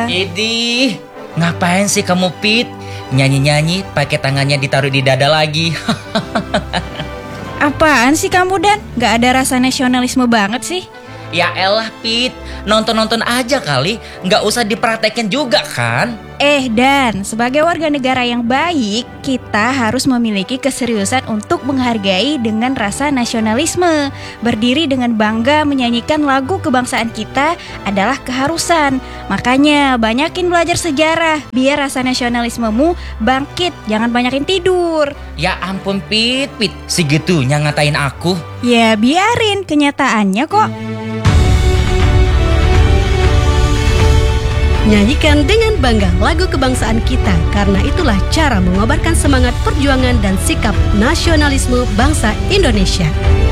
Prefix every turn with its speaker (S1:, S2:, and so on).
S1: Idih, ngapain sih kamu Pit? Nyanyi-nyanyi pakai tangannya ditaruh di dada lagi.
S2: Apaan sih kamu Dan? Gak ada rasa nasionalisme banget sih.
S1: Ya elah Pit, nonton-nonton aja kali, nggak usah dipraktekin juga kan?
S2: Dan sebagai warga negara yang baik, kita harus memiliki keseriusan untuk menghargai dengan rasa nasionalisme. Berdiri dengan bangga menyanyikan lagu kebangsaan kita adalah keharusan. Makanya banyakin belajar sejarah, biar rasa nasionalismemu bangkit, jangan banyakin tidur.
S1: Ya ampun Pit, segitunya ngatain aku.
S2: Ya biarin, kenyataannya kok.
S3: Nyanyikan dengan bangga lagu kebangsaan kita, karena itulah cara mengobarkan semangat perjuangan dan sikap nasionalisme bangsa Indonesia.